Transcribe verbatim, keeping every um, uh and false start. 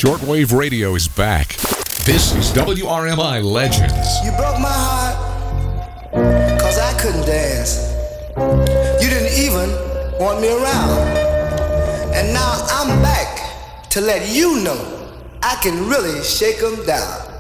Shortwave radio is back. This is W R M I Legends. You broke my heart, cause I couldn't dance. You didn't even want me around. And now I'm back to let you know I can really shake 'em down.